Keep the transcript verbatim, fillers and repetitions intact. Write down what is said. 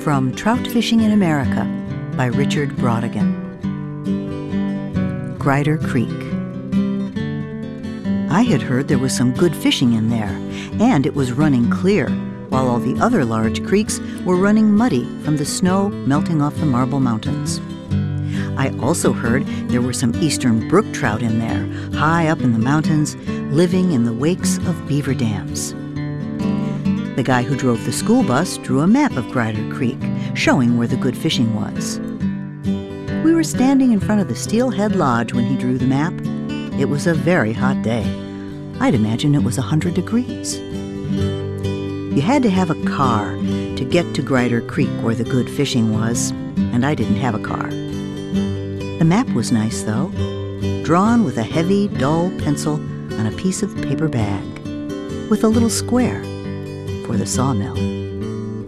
From Trout Fishing in America by Richard Brautigan. Grider Creek. I had heard there was some good fishing in there, and it was running clear, while all the other large creeks were running muddy from the snow melting off the Marble Mountains. I also heard there were some eastern brook trout in there, high up in the mountains, living in the wakes of beaver dams. The guy who drove the school bus drew a map of Grider Creek, showing where the good fishing was. We were standing in front of the Steelhead Lodge when he drew the map. It was a very hot day. I'd imagine it was a hundred degrees. You had to have a car to get to Grider Creek where the good fishing was, and I didn't have a car. The map was nice, though, drawn with a heavy, dull pencil on a piece of paper bag, with a little square for the sawmill.